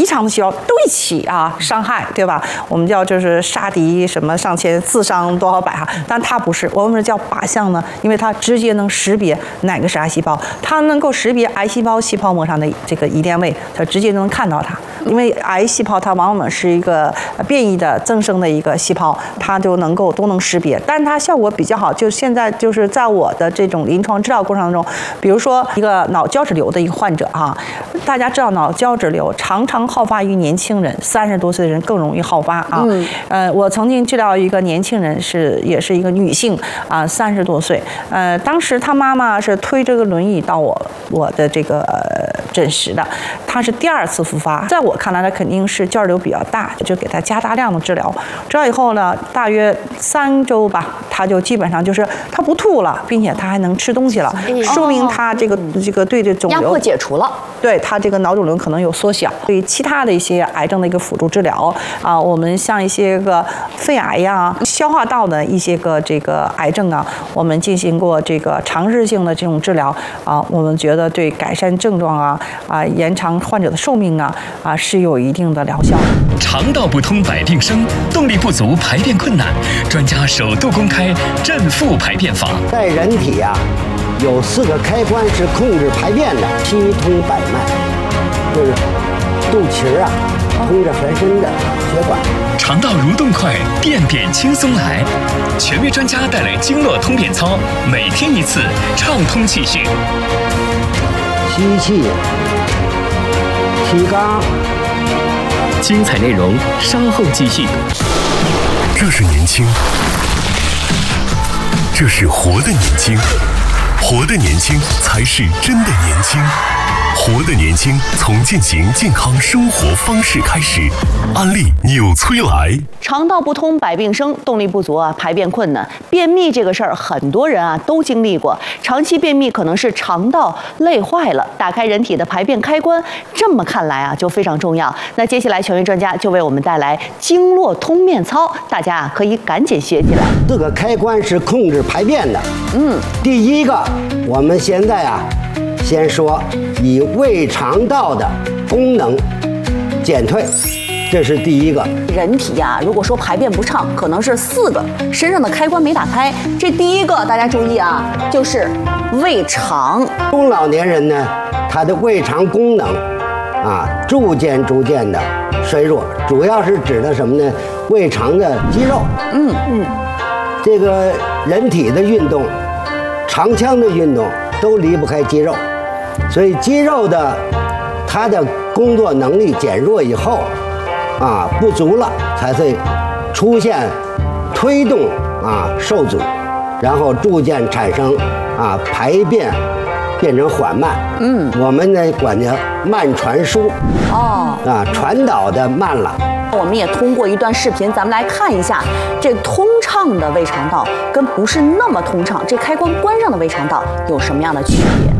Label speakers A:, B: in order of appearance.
A: 常的细胞都一起伤害，对吧？我们叫就是杀敌什么上千，自伤多少百但它不是，我们叫靶向呢，因为它直接能识别哪个是癌细胞，它能够识别癌细胞细胞膜上的这个遗伝位，它直接就能看到它。因为癌细胞它往往是一个变异的增生的一个细胞，它就都能识别，但是它效果比较好。就现在就是在我的这种临床治疗过程当中，比如说一个脑胶质瘤的一个患者大家知道脑胶质瘤常常好发于年轻人，30多岁的人更容易好发我曾经治疗一个年轻人也是一个女性30多岁，当时她妈妈是推着个轮椅到我的这个诊室的，她是第2次复发，在我看来呢，肯定是胶质瘤比较大，就给她加大量的治疗。治疗以后呢，大约3周吧，她就基本上就是她不吐了，并且她还能吃东西了，说明她这个对这肿瘤
B: 压迫解除了，
A: 对她这个脑肿瘤可能有缩小。对于其他的一些癌症的一个辅助治疗我们像一些个肺癌呀、消化道的一些个这个癌症我们进行过这个尝试性的这种治疗我们觉得对改善症状延长患者的寿命是有一定的疗效。
C: 肠道不通百病生，动力不足排便困难，专家首度公开正负排便法。
D: 在人体有4个开关是控制排便的，七通百脉，就是肚脐通着全身的血管。
C: 肠道蠕动快，便便轻松来。权威专家带来经络通便操，每天1次，畅通气血。
D: 吸气，提肛。
C: 精彩内容稍后继续。
E: 这是年轻，这是活的年轻，活的年轻才是真的年轻。活的年轻，从践行健康生活方式开始。安利纽崔莱。
B: 肠道不通百病生，动力不足排便困难。便秘这个事儿，很多人都经历过。长期便秘可能是肠道累坏了，打开人体的排便开关。这么看来就非常重要。那接下来权威专家就为我们带来经络通便操，大家可以赶紧学起来。
D: 4个开关是控制排便的。第一个，我们现在先说以胃肠道的功能减退，这是第一个。
B: 人体如果说排便不畅，可能是4个身上的开关没打开。这第一个大家注意就是胃肠。
D: 中老年人呢，他的胃肠功能逐渐的衰弱，主要是指的什么呢？胃肠的肌肉。这个人体的运动，肠腔的运动都离不开肌肉。所以肌肉它的工作能力减弱以后不足了，才会出现推动受阻，然后逐渐产生排便变成缓慢。我们呢管叫慢传输。传导的慢了。
B: 我们也通过一段视频，咱们来看一下这通畅的胃肠道跟不是那么通畅，这开关关上的胃肠道有什么样的区别。